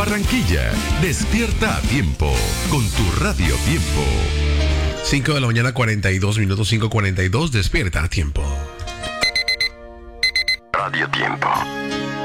Barranquilla, despierta a tiempo con tu Radio Tiempo. 5 de la mañana, 42 minutos, 5:42, despierta a tiempo. Radio Tiempo.